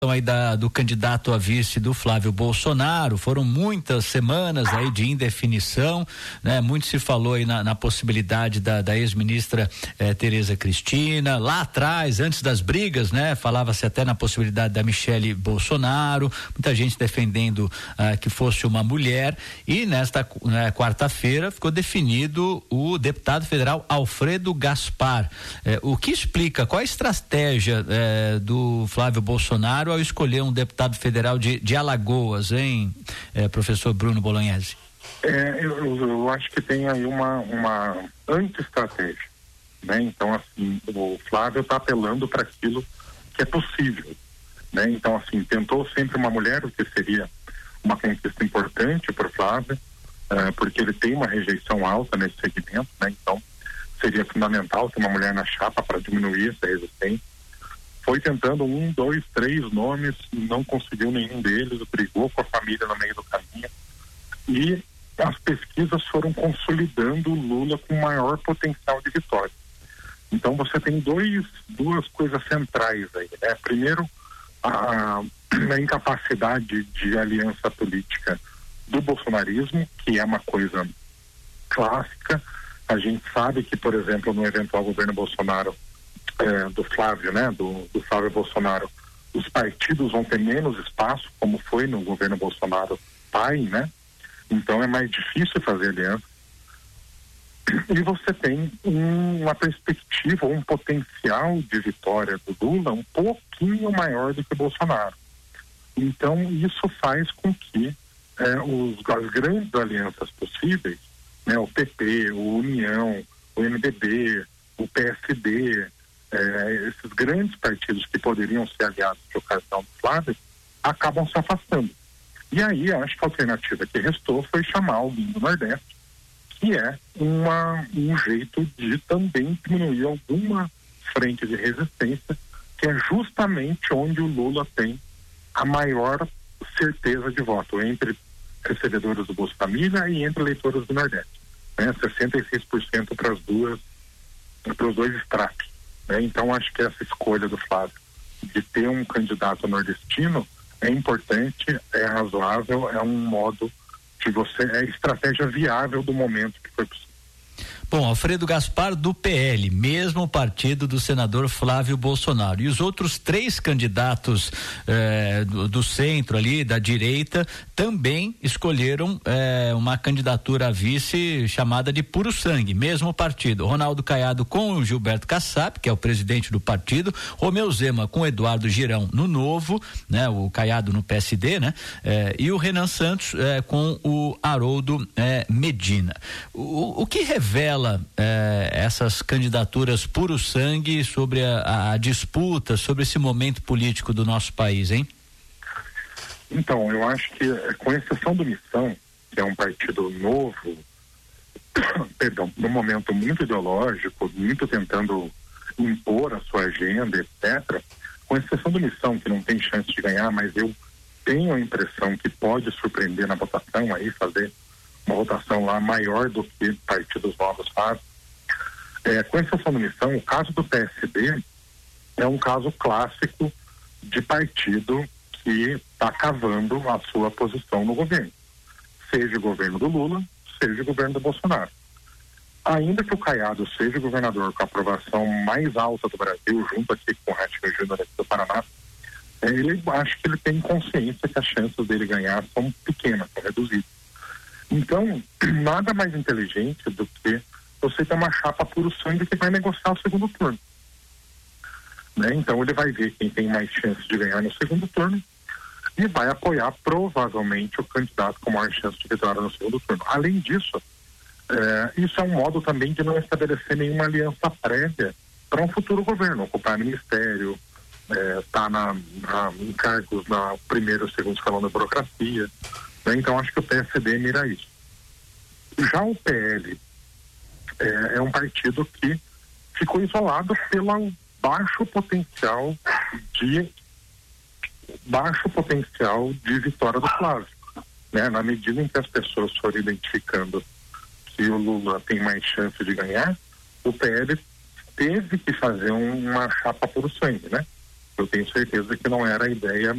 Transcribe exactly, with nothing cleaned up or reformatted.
Aí da, do candidato a vice do Flávio Bolsonaro, foram muitas semanas aí de indefinição, né? Muito se falou aí na, na possibilidade da, da ex-ministra eh, Tereza Cristina, lá atrás, antes das brigas, né? Falava-se até na possibilidade da Michele Bolsonaro, muita gente defendendo ah, que fosse uma mulher, e nesta né, quarta-feira ficou definido o deputado federal Alfredo Gaspar. Eh, o que explica, qual a estratégia eh, do Flávio Bolsonaro ao escolher um deputado federal de, de Alagoas, hein, eh, professor Bruno Bolognese? É, eu, eu acho que tem aí uma, uma anti-estratégia, né? Então, assim, o Flávio está apelando para aquilo que é possível, né? Então, assim, tentou sempre uma mulher, o que seria uma conquista importante para o Flávio, uh, porque ele tem uma rejeição alta nesse segmento, né? Então, seria fundamental ter uma mulher na chapa para diminuir essa resistência. Foi tentando um, dois, três nomes, não conseguiu nenhum deles, brigou com a família no meio do caminho, e as pesquisas foram consolidando o Lula com maior potencial de vitória. Então você tem dois, duas coisas centrais aí, né? Primeiro, a, a incapacidade de aliança política do bolsonarismo, que é uma coisa clássica. A gente sabe que, por exemplo, no eventual governo Bolsonaro, É, do Flávio, né, do, do Flávio Bolsonaro, os partidos vão ter menos espaço, como foi no governo Bolsonaro pai, né? Então é mais difícil fazer aliança. E você tem um, uma perspectiva, um potencial de vitória do Lula um pouquinho maior do que o Bolsonaro. Então isso faz com que é, os, as grandes alianças possíveis, né, o P P, o União, o M D B, o P S D, É, esses grandes partidos que poderiam ser aliados de ocasião do Flávio, acabam se afastando. E aí, acho que a alternativa que restou foi chamar alguém do Nordeste, que é uma, um jeito de também diminuir alguma frente de resistência, que é justamente onde o Lula tem a maior certeza de voto, entre recebedores do Bolsa Família e entre eleitores do Nordeste. Né? sessenta e seis por cento para as duas, para os dois estratos. Então acho que essa escolha do Flávio de ter um candidato nordestino é importante, é razoável, é um modo de você, é estratégia viável do momento que foi possível. Bom, Alfredo Gaspar do P L, mesmo partido do senador Flávio Bolsonaro. E os outros três candidatos eh, do, do centro ali, da direita, também escolheram eh, uma candidatura a vice chamada de puro sangue, mesmo partido. Ronaldo Caiado com o Gilberto Kassab, que é o presidente do partido, Romeu Zema com Eduardo Girão no Novo, né? O Caiado no P S D, né? Eh, e o Renan Santos eh, com o Haroldo eh, Medina. O, o que revela Eh, essas candidaturas puro sangue sobre a, a disputa, sobre esse momento político do nosso país, hein? Então, eu acho que, com exceção do Missão, que é um partido novo, perdão, num momento muito ideológico, muito tentando impor a sua agenda, etcétera, com exceção do Missão, que não tem chance de ganhar, mas eu tenho a impressão que pode surpreender na votação, aí fazer uma votação lá maior do que partidos novos fazem. É, com exceção da Missão, o caso do P S D é um caso clássico de partido que está cavando a sua posição no governo, seja o governo do Lula, seja o governo do Bolsonaro. Ainda que o Caiado seja o governador com a aprovação mais alta do Brasil, junto aqui com o Ratinho Júnior aqui do Paraná, ele acho que ele tem consciência que as chances dele ganhar são pequenas, são reduzidas. Então, nada mais inteligente do que você ter uma chapa puro sangue que vai negociar o segundo turno. Né? Então ele vai ver quem tem mais chances de ganhar no segundo turno e vai apoiar provavelmente o candidato com maior chance de vitória no segundo turno. Além disso, eh, isso é um modo também de não estabelecer nenhuma aliança prévia para um futuro governo, ocupar ministério, estar eh, na, na, em cargos na primeiro e segundo escalão da burocracia. Né? Então acho que o P S D mira isso. Já o P L é, é um partido que ficou isolado pelo baixo potencial de baixo potencial de vitória do Flávio, né? Na medida em que as pessoas foram identificando que o Lula tem mais chance de ganhar, o P L teve que fazer um, uma chapa puro sangue, né? eu tenho certeza que não era a ideia